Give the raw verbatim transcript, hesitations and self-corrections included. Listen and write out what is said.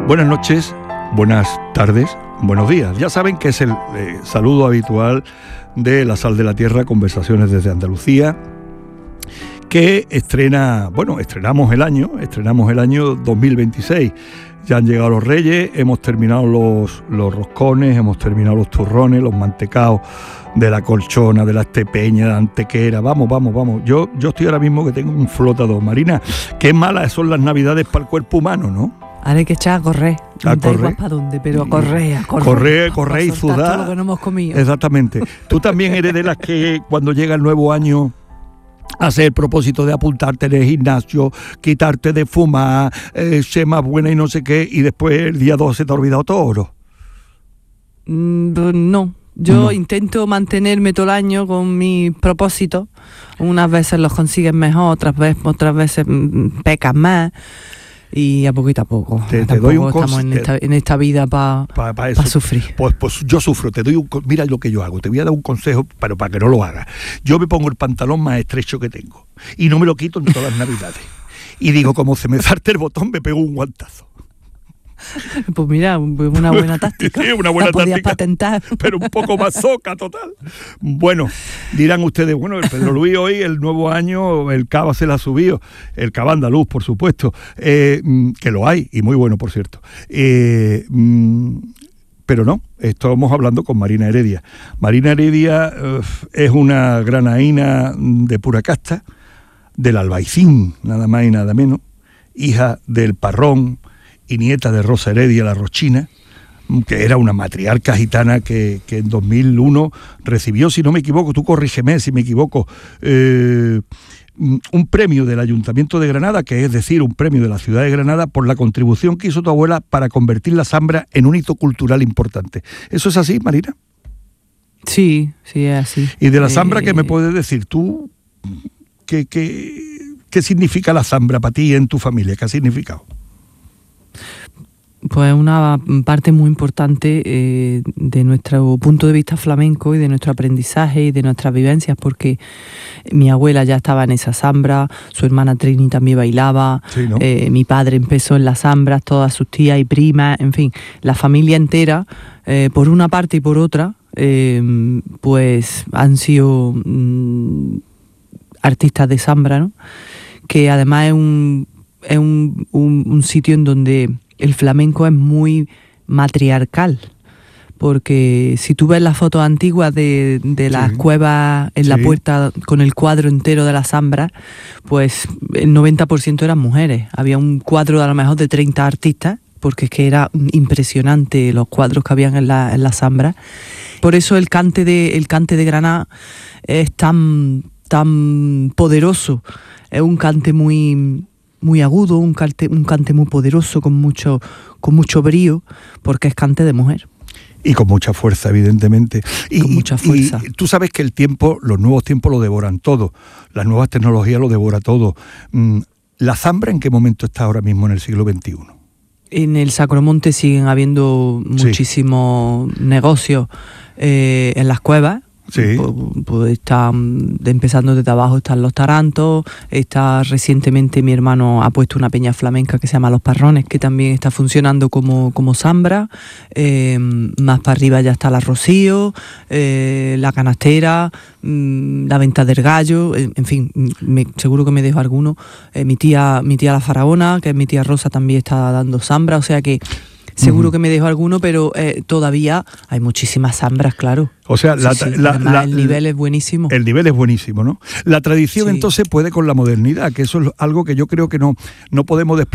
Buenas noches, buenas tardes, buenos días. Ya saben que es el eh, saludo habitual de La Sal de la Tierra, Conversaciones desde Andalucía, que estrena, bueno, estrenamos el año, estrenamos el año dos mil veintiséis. Ya han llegado los Reyes, hemos terminado los, los roscones, hemos terminado los turrones, los mantecaos de la Colchona, de la Estepeña, de la Antequera. Vamos, vamos, vamos. Yo, yo estoy ahora mismo que tengo un flotador. Marina, qué malas son las Navidades para el cuerpo humano, ¿no? Ahora hay que echar a correr. A no correr. ¿Para dónde? Pero a correr, a correr. Correr, correr y sudar. Todo lo que no hemos comido. Exactamente. Tú también eres de las que cuando llega el nuevo año hace el propósito de apuntarte en el gimnasio, quitarte de fumar, eh, ser más buena y no sé qué, y después el día dos se te ha olvidado todo. Mm, no. Yo no. intento mantenerme todo el año con mis propósitos. Unas veces los consigues mejor, otras veces, otras veces mm, pecas más. Y a poquito a poco. Te, te Tampoco doy un estamos cons- en, esta, en esta vida para pa, pa pa sufrir. Pues, pues yo sufro, te doy un, mira lo que yo hago, te voy a dar un consejo, pero para que no lo hagas. Yo me pongo el pantalón más estrecho que tengo y no me lo quito en todas las Navidades. Y digo, como se me salte el botón, me pego un guantazo. Pues mira, una buena táctica. Sí, una buena la podías táctica, patentar. pero un poco más soca, total. Bueno, dirán ustedes, bueno, el Pedro Luis hoy, el nuevo año, el cava se la ha subido, el cava andaluz, por supuesto, eh, que lo hay, y muy bueno, por cierto. Eh, pero no, estamos hablando con Marina Heredia. Marina Heredia uh, es una granaína de pura casta, del Albaicín, nada más y nada menos, hija del Parrón, y nieta de Rosa Heredia, la Rochina, que era una matriarca gitana que, que en dos mil uno recibió, si no me equivoco, tú corrígeme si me equivoco, eh, un premio del Ayuntamiento de Granada, que es decir, un premio de la ciudad de Granada, por la contribución que hizo tu abuela para convertir la Zambra en un hito cultural importante. ¿Eso es así, Marina? Sí, sí, es así. Y de la Zambra, eh, ¿qué me puedes decir? ¿Tú qué, qué, qué significa la Zambra para ti y en tu familia? ¿Qué ha significado? Pues una parte muy importante eh, de nuestro punto de vista flamenco y de nuestro aprendizaje y de nuestras vivencias, porque mi abuela ya estaba en esa zambra, su hermana Trini también bailaba, sí, ¿no? eh, mi padre empezó en las zambras, todas sus tías y primas, en fin, la familia entera, eh, por una parte y por otra, eh, pues han sido mm, artistas de zambra, ¿no? Que además es un, es un, un, un sitio en donde el flamenco es muy matriarcal, porque si tú ves las fotos antiguas de, de las sí. cuevas en sí. la puerta con el cuadro entero de la Zambra, pues el noventa por ciento eran mujeres. Había un cuadro a lo mejor de treinta artistas, porque es que era impresionante los cuadros que habían en la, en la Zambra. Por eso el cante de, el cante de Granada es tan, tan poderoso, es un cante muy... muy agudo, un cante, un cante muy poderoso, con mucho, con mucho brío, porque es cante de mujer. Y con mucha fuerza, evidentemente. Y, con mucha fuerza. Y tú sabes que el tiempo, los nuevos tiempos lo devoran todo, las nuevas tecnologías lo devoran todo. ¿La Zambra en qué momento está ahora mismo en el siglo veintiuno? En el Sacromonte siguen habiendo muchísimos sí. negocios eh, en las cuevas. Sí. Pues, pues están empezando desde abajo, están los tarantos, está recientemente mi hermano ha puesto una peña flamenca que se llama Los Parrones, que también está funcionando como, como zambra, eh, más para arriba ya está la Rocío, eh, la Canastera, mmm, la Venta del Gallo, eh, en fin, me, seguro que me dejo alguno, eh, mi tía, mi tía la Faraona, que es mi tía Rosa, también está dando zambra, o sea que seguro uh-huh. que me dejo alguno, pero eh, todavía hay muchísimas zambras, claro. O sea, la, sí, sí. La, la, el nivel es buenísimo. El nivel es buenísimo, ¿no? La tradición sí. entonces puede con la modernidad, que eso es algo que yo creo que no, no podemos desprender.